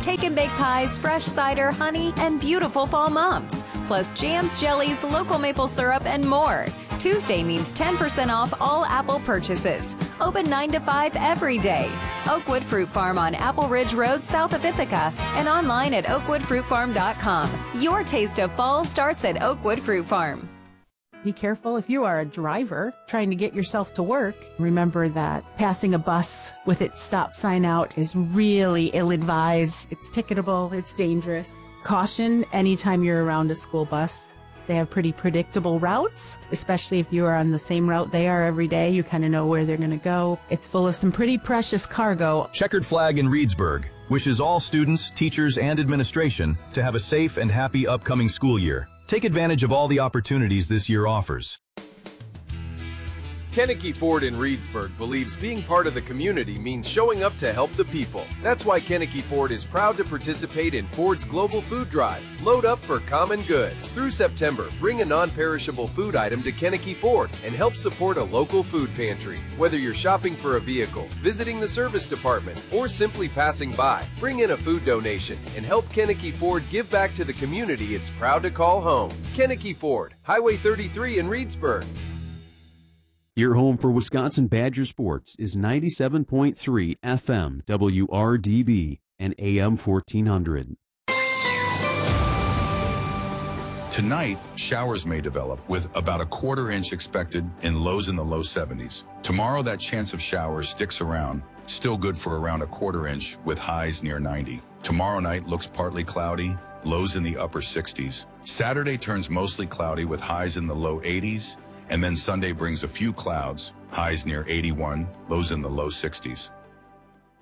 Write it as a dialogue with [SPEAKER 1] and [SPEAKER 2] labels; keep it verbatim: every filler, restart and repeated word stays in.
[SPEAKER 1] take and bake pies, fresh cider, honey, and beautiful fall mumps. Plus jams, jellies, local maple syrup, and more. Tuesday means ten percent off all Apple purchases. Open nine to five every day. Oakwood Fruit Farm on Apple Ridge Road, south of Ithaca, and online at oakwood fruit farm dot com. Your taste of fall starts at Oakwood Fruit Farm.
[SPEAKER 2] Be careful if you are a driver trying to get yourself to work. Remember that passing a bus with its stop sign out is really ill-advised. It's ticketable. It's dangerous. Caution anytime you're around a school bus. They have pretty predictable routes, especially if you are on the same route they are every day. You kind of know where they're going to go. It's full of some pretty precious cargo.
[SPEAKER 3] Checkered Flag in Reedsburg wishes all students, teachers, and administration to have a safe and happy upcoming school year. Take advantage of all the opportunities this year offers.
[SPEAKER 4] Kennecke Ford in Reedsburg believes being part of the community means showing up to help the people. That's why Kennecke Ford is proud to participate in Ford's Global Food Drive. Load up for common good. Through September, bring a non-perishable food item to Kennecke Ford and help support a local food pantry. Whether you're shopping for a vehicle, visiting the service department, or simply passing by, bring in a food donation and help Kennecke Ford give back to the community it's proud to call home. Kennecke Ford, Highway thirty-three in Reedsburg.
[SPEAKER 5] Your home for Wisconsin Badger sports is ninety-seven point three F M W R D B and A M fourteen hundred.
[SPEAKER 6] Tonight, showers may develop with about a quarter inch expected in lows in the low seventies. Tomorrow, that chance of showers sticks around, still good for around a quarter inch with highs near ninety. Tomorrow night looks partly cloudy, lows in the upper sixties. Saturday turns mostly cloudy with highs in the low eighties. And then Sunday brings a few clouds, highs near eighty-one, lows in the low sixties.